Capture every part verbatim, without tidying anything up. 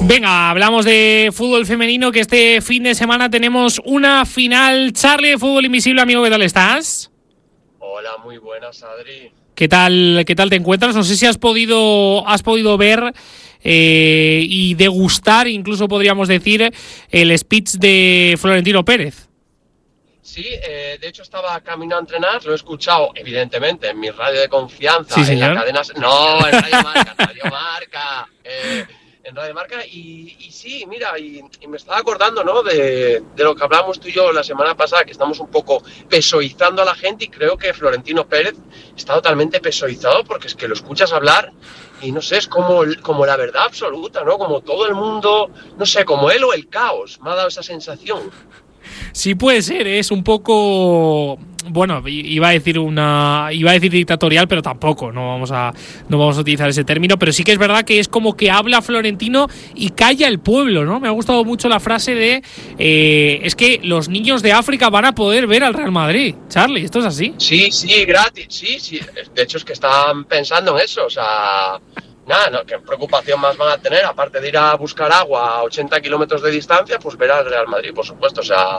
Venga, hablamos de fútbol femenino, que este fin de semana tenemos una final. Charlie de Fútbol Invisible, amigo, ¿qué tal estás? Hola, muy buenas, Adri. ¿Qué tal, qué tal te encuentras? No sé si has podido, has podido ver eh, y degustar, incluso podríamos decir, el speech de Florentino Pérez. Sí, eh, de hecho estaba caminando a entrenar, lo he escuchado, evidentemente, en mi radio de confianza, Sí, en señor. la cadena... No, en Radio Marca, en Radio Marca, eh, en Radio Marca, y, y sí, mira, y, y me estaba acordando, ¿no?, de, de lo que hablábamos tú y yo la semana pasada, que estamos un poco pesoizando a la gente, y creo que Florentino Pérez está totalmente pesoizado, porque es que lo escuchas hablar y no sé, es como, como la verdad absoluta, ¿no?, como todo el mundo, no sé, como él o el caos, me ha dado esa sensación. Sí puede ser, ¿eh? Es un poco, bueno, iba a decir una, iba a decir dictatorial, pero tampoco, no vamos a, no vamos a utilizar ese término, pero sí que es verdad que es como que habla Florentino y calla el pueblo, ¿no? Me ha gustado mucho la frase de, eh, es que los niños de África van a poder ver al Real Madrid. Charlie, ¿esto es así? Sí, sí, gratis, sí, sí, de hecho es que están pensando en eso, o sea... Nada, no, ¿qué preocupación más van a tener? Aparte de ir a buscar agua a ochenta kilómetros de distancia, pues ver al Real Madrid, por supuesto. O sea,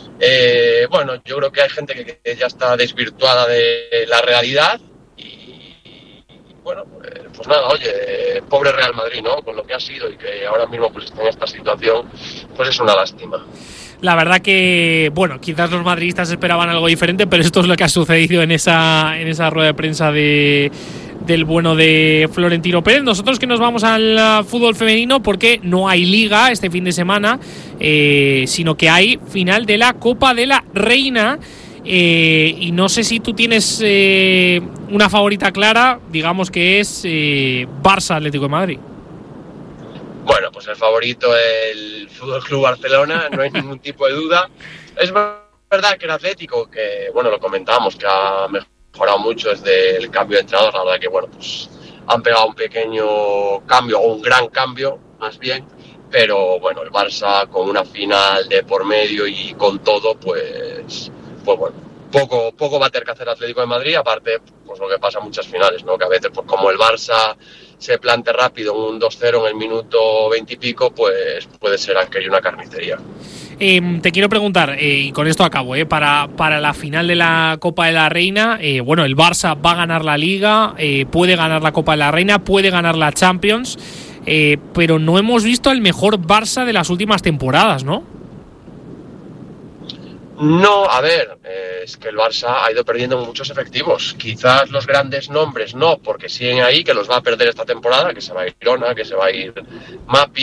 eh, bueno, yo creo que hay gente que, que ya está desvirtuada de la realidad y, y bueno, pues, pues nada, oye, pobre Real Madrid, ¿no? Con lo que ha sido y que ahora mismo pues está en esta situación, pues es una lástima. La verdad que, bueno, quizás los madridistas esperaban algo diferente, pero esto es lo que ha sucedido en esa, en esa rueda de prensa de... del bueno de Florentino Pérez. Nosotros que nos vamos al fútbol femenino porque no hay liga este fin de semana, eh, sino que hay final de la Copa de la Reina, eh, y no sé si tú tienes eh, una favorita clara, digamos que es eh, Barça Atlético de Madrid. Bueno, pues el favorito es el Fútbol Club Barcelona, no hay ningún tipo de duda. Es verdad que el Atlético, que bueno, lo comentábamos, que ha mejorado mucho desde el cambio de entrenador, la verdad que bueno, pues han pegado un pequeño cambio, o un gran cambio, más bien, pero bueno, el Barça con una final de por medio y con todo, pues, pues bueno, poco, poco va a tener que hacer Atlético de Madrid, aparte, pues lo que pasa en muchas finales, ¿no? Que a veces, pues como el Barça se plante rápido en un dos cero en el minuto veinte y pico, pues puede ser aquello una carnicería. Eh, te quiero preguntar, eh, y con esto acabo, eh, para, para la final de la Copa de la Reina, eh, bueno, el Barça va a ganar la Liga, eh, puede ganar la Copa de la Reina, puede ganar la Champions, eh, pero no hemos visto el mejor Barça de las últimas temporadas, ¿no? No, a ver, eh, es que el Barça ha ido perdiendo muchos efectivos. Quizás los grandes nombres no, porque siguen ahí, que los va a perder esta temporada, que se va a ir Girona, que se va a ir Mapi,